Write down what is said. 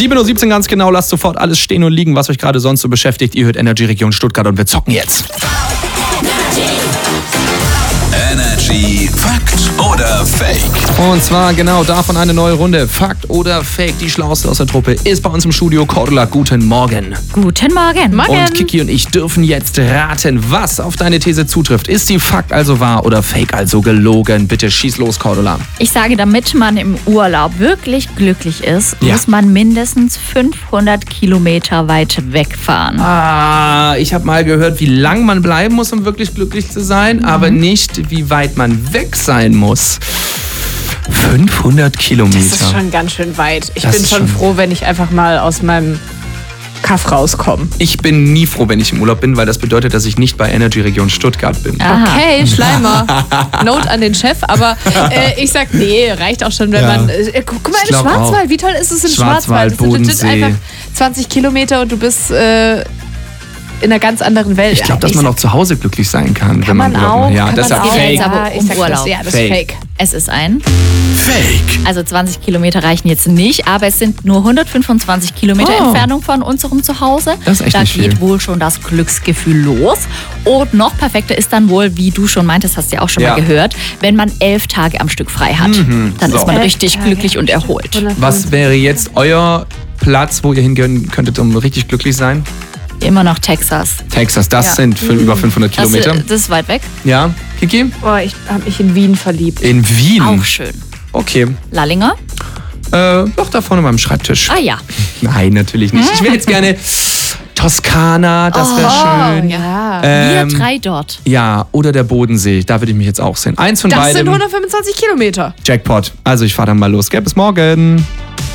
7:17 Uhr ganz genau. Lasst sofort alles stehen und liegen, was euch gerade sonst so beschäftigt. Ihr hört Energy Region Stuttgart und wir zocken jetzt. Energy Fakt oder Fake? Und zwar genau davon eine neue Runde. Fakt oder Fake? Die Schlauste aus der Truppe ist bei uns im Studio. Cordula, guten Morgen. Guten Morgen. Und Kiki und ich dürfen jetzt raten, was auf deine These zutrifft. Ist die Fakt also wahr oder Fake also gelogen? Bitte schieß los, Cordula. Ich sage, damit man im Urlaub wirklich glücklich ist, Ja. muss man mindestens 500 Kilometer weit wegfahren. Ich habe mal gehört, wie lang man bleiben muss, um wirklich glücklich zu sein, aber nicht, wie weit man weg sein muss. 500 Kilometer. Das ist schon ganz schön weit. Ich Das bin ist schon schon- froh, wenn ich einfach mal aus meinem Kaff rauskomme. Ich bin nie froh, wenn ich im Urlaub bin, weil das bedeutet, dass ich nicht bei Energy Region Stuttgart bin. Aha. Okay, Schleimer. Note an den Chef, aber ich sag, nee, reicht auch schon, wenn Ja. man... guck mal, Ich in glaub Schwarzwald, wie toll ist es im Schwarzwald, Schwarzwald? Das sind legit Bodensee. einfach 20 Kilometer und du bist in einer ganz anderen Welt. Ich glaube, dass man auch zu Hause glücklich sein kann, wenn man man Urlaub macht. auch, Ja, kann das ist man ja auch. Fake. Jetzt aber ich um sag Urlaub. Das, ja, das Fake. ist Fake. Es ist ein, Fake. also 20 Kilometer reichen jetzt nicht, aber es sind nur 125 Kilometer Oh. Entfernung von unserem Zuhause. Das ist echt Da nicht geht viel. wohl schon das Glücksgefühl los. Und noch perfekter ist dann wohl, wie du schon meintest, hast du ja auch schon Ja. mal gehört, wenn man 11 Tage am Stück frei hat. Dann So. ist man 11 richtig Tage. glücklich und erholt. Was wäre jetzt euer Platz, wo ihr hingehen könntet, um richtig glücklich sein? Immer noch Texas. Texas, das Ja. sind über 500 Das, Kilometer. das ist weit weg. Ja, Kiki? Boah, ich habe mich in Wien verliebt. In Wien. Auch schön. Okay. Lallinger? Doch da vorne beim Schreibtisch. Ah ja. Nein, natürlich nicht. Ich wäre jetzt gerne Toskana, das wäre schön. Ja. Wir drei dort. Ja, oder der Bodensee, da würde ich mich jetzt auch sehen. Eins von Das beidem. sind 125 Kilometer. Jackpot. Also ich fahre dann mal los. Gell, bis morgen.